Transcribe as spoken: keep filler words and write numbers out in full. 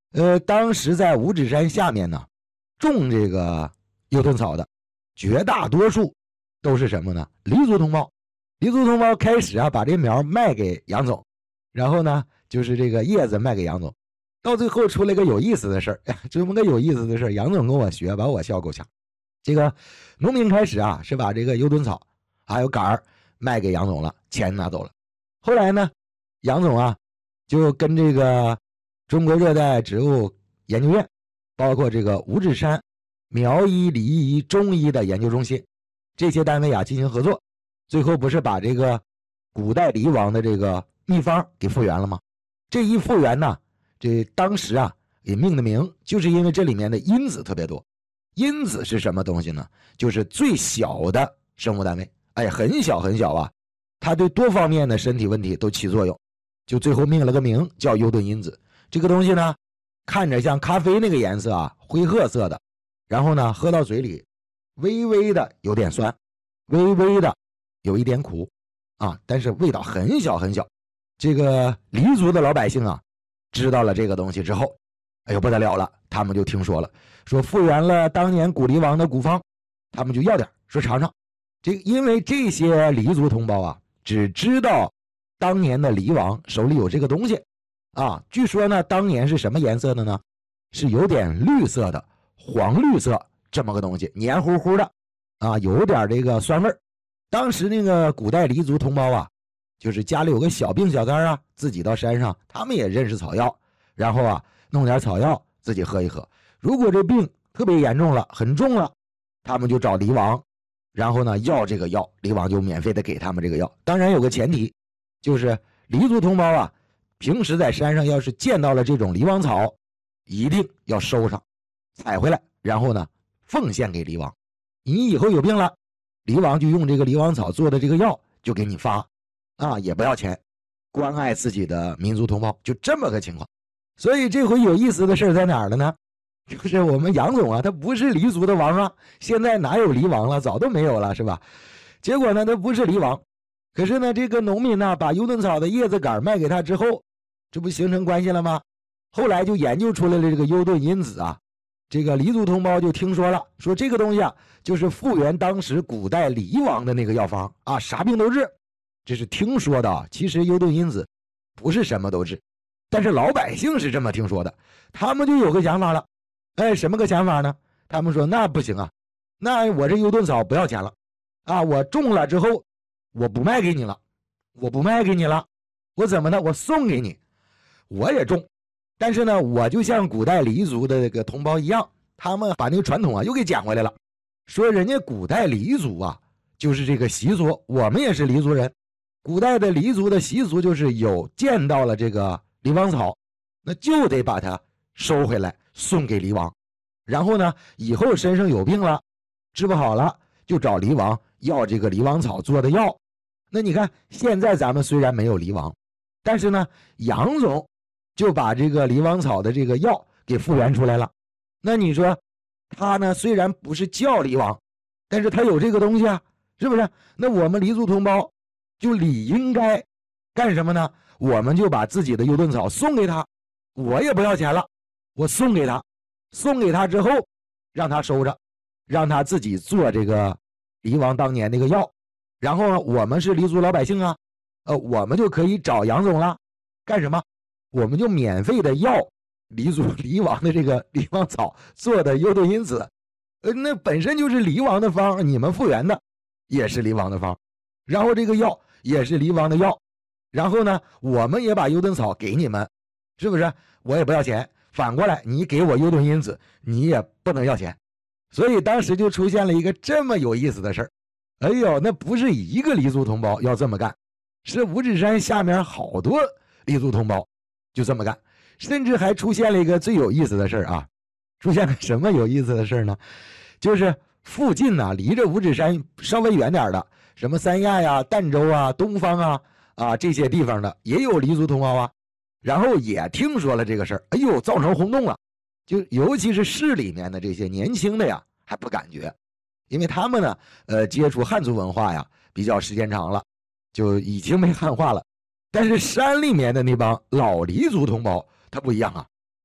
呃，当时在五指山下面呢，种这个油盾草的绝大多数都是什么呢？黎族同胞。黎族同胞开始啊，把这苗卖给杨总，然后呢，就是这个叶子卖给杨总，到最后出了一个有意思的事儿，这么个有意思的事儿，杨总跟我学，把我笑够呛。这个农民开始啊，是把这个油墩草还有杆儿卖给杨总了，钱拿走了。后来呢，杨总啊，就跟这个中国热带植物研究院，包括这个五指山苗医、理医、中医的研究中心这些单位啊进行合作，最后不是把这个古代黎王的这个秘方给复原了吗？这一复原呢，这当时啊给命的名，就是因为这里面的因子特别多。因子是什么东西呢？就是最小的生物单位，哎，很小很小啊，它对多方面的身体问题都起作用，就最后命了个名叫优盾因子。这个东西呢，看着像咖啡那个颜色啊，灰褐色的，然后呢，喝到嘴里微微的有点酸，微微的有一点苦啊，但是味道很小很小。这个黎族的老百姓啊，知道了这个东西之后，哎呦不得了了，他们就听说了，说复原了当年古黎王的古方，他们就要点，说尝尝。这因为这些黎族同胞啊，只知道当年的黎王手里有这个东西啊，据说呢，当年是什么颜色的呢？是有点绿色的，黄绿色这么个东西，黏糊糊的啊，有点这个酸味儿。当时那个古代黎族同胞啊，就是家里有个小病小灾啊，自己到山上，他们也认识草药，然后啊弄点草药自己喝一喝。如果这病特别严重了，很重了，他们就找黎王，然后呢要这个药，黎王就免费的给他们这个药。当然有个前提，就是黎族同胞啊，平时在山上要是见到了这种黎王草，一定要收上，采回来，然后呢奉献给黎王。你以后有病了，黎王就用这个黎王草做的这个药就给你发啊，也不要钱，关爱自己的民族同胞，就这么个情况。所以这回有意思的事在哪儿了呢？就是我们杨总啊，他不是黎族的王啊，现在哪有黎王了，早都没有了，是吧？结果呢，他不是黎王，可是呢，这个农民呢，把优盾草的叶子杆卖给他之后，这不形成关系了吗？后来就研究出来了这个优盾因子啊，这个黎族同胞就听说了，说这个东西啊，就是复原当时古代黎王的那个药方啊，啥病都治。这是听说的啊，其实优盾因子不是什么都治，但是老百姓是这么听说的，他们就有个想法了。哎，什么个想法呢？他们说那不行啊，那我这优盾草不要钱了啊，我种了之后我不卖给你了，我不卖给你了，我怎么呢？我送给你，我也种，但是呢，我就像古代黎族的这个同胞一样，他们把那个传统啊又给捡回来了，说人家古代黎族啊就是这个习俗，我们也是黎族人，古代的黎族的习俗就是有见到了这个黎王草，那就得把它收回来送给黎王，然后呢，以后身上有病了，治不好了，就找黎王要这个黎王草做的药。那你看，现在咱们虽然没有黎王，但是呢，杨总就把这个黎王草的这个药给复原出来了。那你说，他呢虽然不是叫黎王，但是他有这个东西啊，是不是？那我们黎族同胞就理应该干什么呢？我们就把自己的优盾草送给他，我也不要钱了，我送给他，送给他之后让他收着，让他自己做这个黎王当年那个药，然后呢，我们是黎族老百姓啊，呃，我们就可以找杨总了，干什么？我们就免费的要黎族黎王的这个黎王草做的优盾因子，呃，那本身就是黎王的方，你们复原的也是黎王的方，然后这个药也是黎王的药，然后呢，我们也把优盾草给你们，是不是？我也不要钱，反过来你给我优盾因子，你也不能要钱。所以当时就出现了一个这么有意思的事儿。哎呦，那不是一个黎族同胞要这么干，是五指山下面好多黎族同胞就这么干，甚至还出现了一个最有意思的事儿啊！出现了什么有意思的事儿呢？就是附近呢、啊，离着五指山稍微远点的，什么三亚呀、儋州啊、东方啊啊这些地方的也有黎族同胞啊，然后也听说了这个事儿，哎呦，造成轰动了。就尤其是市里面的这些年轻的呀，还不感觉，因为他们呢，呃，接触汉族文化呀比较时间长了，就已经没汉化了。但是山里面的那帮老黎族同胞，他不一样啊，